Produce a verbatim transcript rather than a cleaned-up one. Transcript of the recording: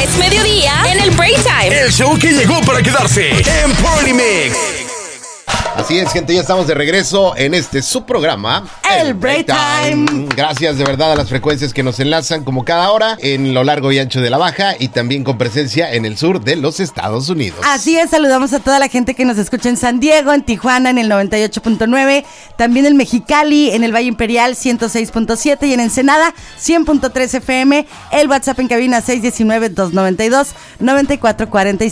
jueves, mediodía, en el Break Time. El show que llegó para quedarse en Party Mix. Así es, gente, ya estamos de regreso en este subprograma, El Break Time. Gracias de verdad a las frecuencias que nos enlazan como cada hora en lo largo y ancho de la Baja y también con presencia en el sur de los Estados Unidos. Así es, saludamos a toda la gente que nos escucha en San Diego, en Tijuana en el noventa y ocho punto nueve, también en Mexicali, en el Valle Imperial ciento seis punto siete y en Ensenada cien punto tres F M. El WhatsApp en cabina seis uno nueve, dos nueve dos, nueve cuatro cuatro